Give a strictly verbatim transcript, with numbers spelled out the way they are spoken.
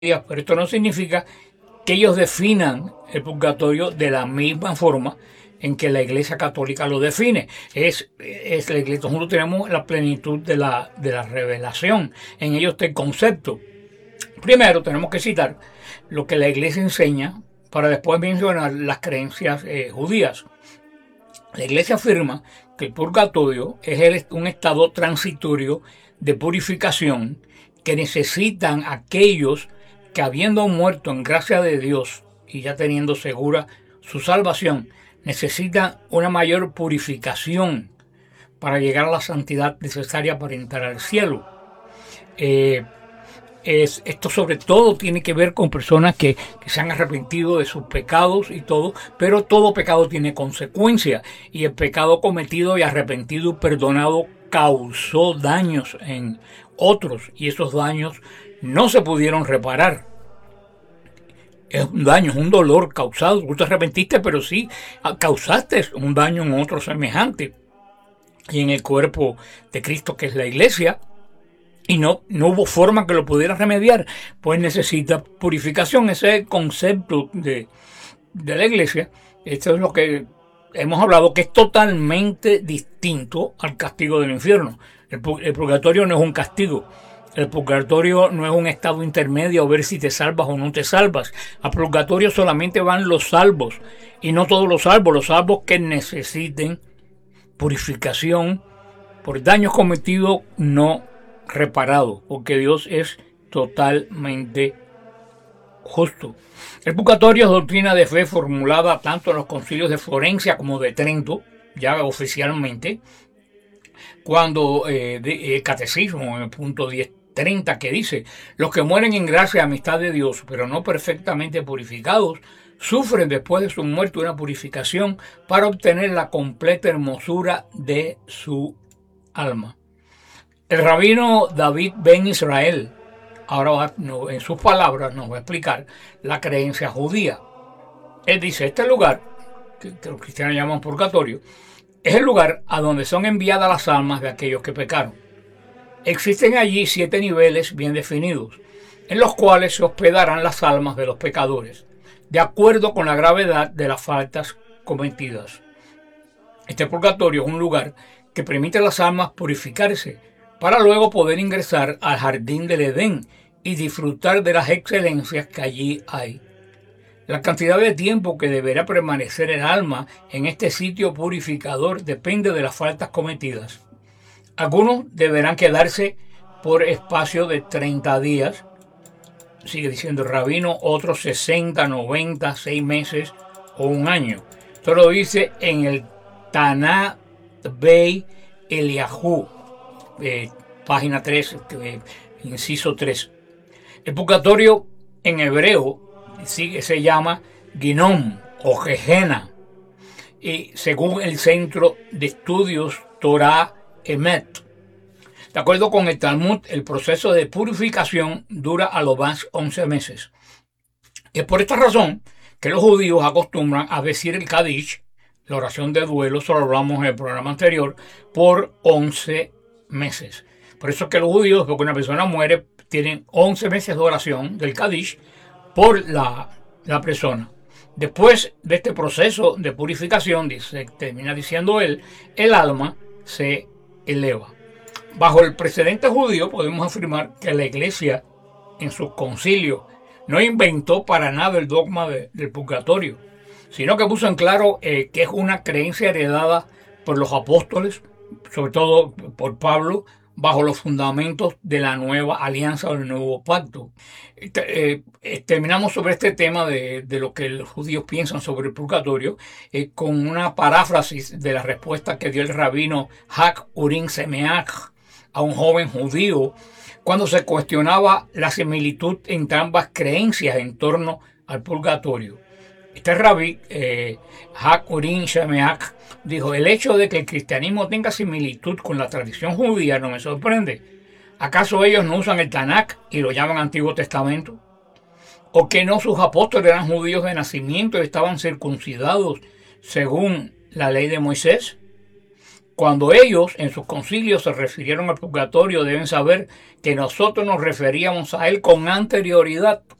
pero esto no significa que ellos definan el purgatorio de la misma forma en que la Iglesia Católica lo define. Es, es la Iglesia, nosotros tenemos la plenitud de la, de la revelación. En ellos está el concepto. Primero tenemos que citar lo que la Iglesia enseña para después mencionar las creencias eh, judías. La Iglesia afirma que el purgatorio es el, un estado transitorio de purificación que necesitan aquellos que, habiendo muerto en gracia de Dios y ya teniendo segura su salvación, necesitan una mayor purificación para llegar a la santidad necesaria para entrar al cielo. Eh, es, esto sobre todo tiene que ver con personas que, que se han arrepentido de sus pecados y todo, pero todo pecado tiene consecuencias, y el pecado cometido y arrepentido y perdonado causó daños en otros, y esos daños no se pudieron reparar. Es un daño, es un dolor causado. Tú te arrepentiste, pero sí causaste un daño en otro semejante. Y en el cuerpo de Cristo, que es la Iglesia, y no, no hubo forma que lo pudiera remediar, pues necesita purificación. Ese es el concepto de, de la Iglesia. Esto es lo que hemos hablado, que es totalmente distinto al castigo del infierno. El, el purgatorio no es un castigo. El purgatorio no es un estado intermedio a ver si te salvas o no te salvas. Al purgatorio solamente van los salvos, y no todos los salvos, los salvos que necesiten purificación por daños cometidos no reparados, porque Dios es totalmente justo. El purgatorio es doctrina de fe formulada tanto en los concilios de Florencia como de Trento, ya oficialmente, cuando eh, de, el catecismo en el punto diez treinta, que dice: los que mueren en gracia y amistad de Dios, pero no perfectamente purificados, sufren después de su muerte una purificación para obtener la completa hermosura de su alma. El rabino David Ben Israel, ahora va, no, en sus palabras nos va a explicar la creencia judía. Él dice: este lugar, que, que los cristianos llaman purgatorio, es el lugar a donde son enviadas las almas de aquellos que pecaron. Existen allí siete niveles bien definidos, en los cuales se hospedarán las almas de los pecadores, de acuerdo con la gravedad de las faltas cometidas. Este purgatorio es un lugar que permite a las almas purificarse para luego poder ingresar al jardín del Edén y disfrutar de las excelencias que allí hay. La cantidad de tiempo que deberá permanecer el alma en este sitio purificador depende de las faltas cometidas. Algunos deberán quedarse por espacio de treinta días, sigue diciendo el rabino, otros sesenta, noventa, seis meses o un año. Esto lo dice en el Taná Bey Eliahu, eh, página tres, eh, inciso tres. El purgatorio en hebreo sí, se llama Ginom o Gehenna, y según el Centro de Estudios Torah Emet, de acuerdo con el Talmud, el proceso de purificación dura a lo más once meses. Es por esta razón que los judíos acostumbran a decir el Kadish, la oración de duelo, eso lo hablamos en el programa anterior, por once meses. Por eso es que los judíos, porque una persona muere, tienen once meses de oración del Kadish por la, la persona. Después de este proceso de purificación, dice, termina diciendo él, el alma se eleva. Bajo el precedente judío podemos afirmar que la Iglesia en sus concilios no inventó para nada el dogma de, del purgatorio, sino que puso en claro eh, que es una creencia heredada por los apóstoles, sobre todo por Pablo, bajo los fundamentos de la nueva alianza o del nuevo pacto. Eh, eh, terminamos sobre este tema de, de lo que los judíos piensan sobre el purgatorio eh, con una paráfrasis de la respuesta que dio el rabino Hak Urim Semeach a un joven judío cuando se cuestionaba la similitud entre ambas creencias en torno al purgatorio. Este rabí, eh, Hak Urim Semeach, dijo: el hecho de que el cristianismo tenga similitud con la tradición judía no me sorprende. ¿Acaso ellos no usan el Tanakh y lo llaman Antiguo Testamento? ¿O que no sus apóstoles eran judíos de nacimiento y estaban circuncidados según la ley de Moisés? Cuando ellos en sus concilios se refirieron al purgatorio, deben saber que nosotros nos referíamos a él con anterioridad.